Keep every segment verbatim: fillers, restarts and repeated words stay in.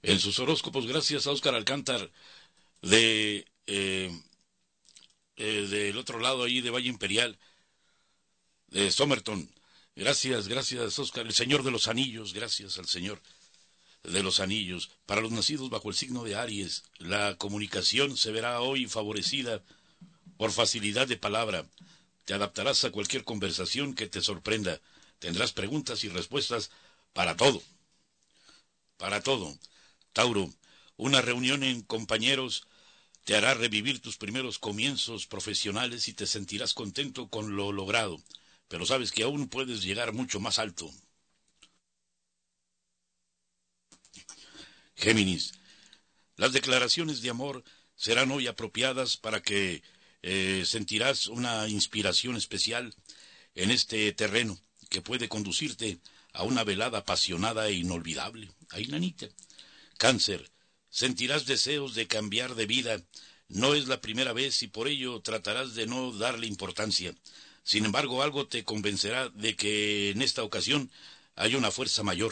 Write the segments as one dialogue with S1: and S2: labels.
S1: En sus horóscopos, gracias a Óscar Alcántar, de eh, eh, del otro lado ahí de Valle Imperial, de Somerton. Gracias, gracias, Óscar. El Señor de los Anillos, gracias al Señor de los Anillos. Para los nacidos bajo el signo de Aries, la comunicación se verá hoy favorecida por facilidad de palabra. Te adaptarás a cualquier conversación que te sorprenda. Tendrás preguntas y respuestas para todo. Para todo. Tauro, una reunión en compañeros te hará revivir tus primeros comienzos profesionales y te sentirás contento con lo logrado. Pero sabes que aún puedes llegar mucho más alto. Géminis, las declaraciones de amor serán hoy apropiadas para que eh, sentirás una inspiración especial en este terreno que puede conducirte a una velada apasionada e inolvidable. Ahí, nanita. Cáncer, sentirás deseos de cambiar de vida. No es la primera vez y por ello tratarás de no darle importancia. Sin embargo, algo te convencerá de que en esta ocasión hay una fuerza mayor.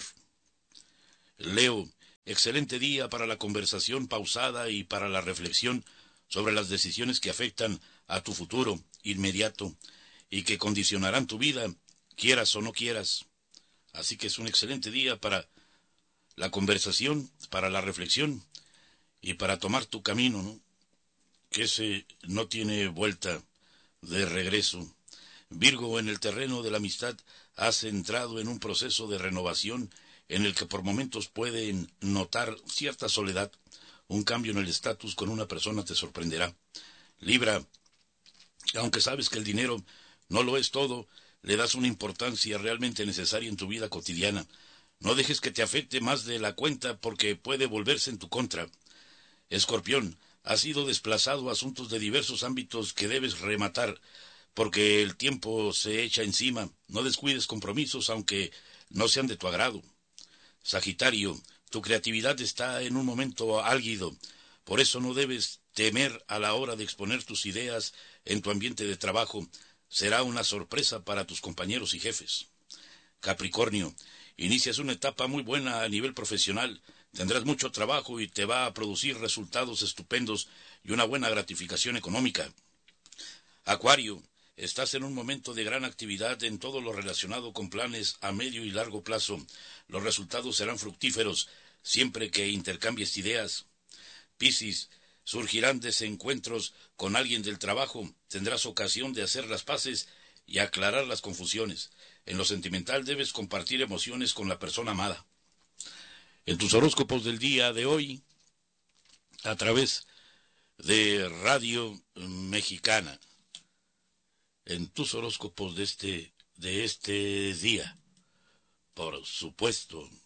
S1: Leo, excelente día para la conversación pausada y para la reflexión sobre las decisiones que afectan a tu futuro inmediato y que condicionarán tu vida, quieras o no quieras. Así que es un excelente día para la conversación, para la reflexión y para tomar tu camino, ¿no? Que ese no tiene vuelta de regreso. Virgo, en el terreno de la amistad has entrado en un proceso de renovación en el que por momentos pueden notar cierta soledad. Un cambio en el estatus con una persona te sorprenderá. Libra, aunque sabes que el dinero no lo es todo, le das una importancia realmente necesaria en tu vida cotidiana. No dejes que te afecte más de la cuenta porque puede volverse en tu contra. Escorpión, has sido desplazado a asuntos de diversos ámbitos que debes rematar porque el tiempo se echa encima. No descuides compromisos aunque no sean de tu agrado. Sagitario, tu creatividad está en un momento álgido. Por eso no debes temer a la hora de exponer tus ideas en tu ambiente de trabajo. Será una sorpresa para tus compañeros y jefes. Capricornio, inicias una etapa muy buena a nivel profesional. Tendrás mucho trabajo y te va a producir resultados estupendos y una buena gratificación económica. Acuario, estás en un momento de gran actividad en todo lo relacionado con planes a medio y largo plazo. Los resultados serán fructíferos siempre que intercambies ideas. Piscis, surgirán desencuentros con alguien del trabajo. Tendrás ocasión de hacer las paces y aclarar las confusiones. En lo sentimental debes compartir emociones con la persona amada. En tus horóscopos del día de hoy, a través de Radio Mexicana, en tus horóscopos de este, de este día, por supuesto,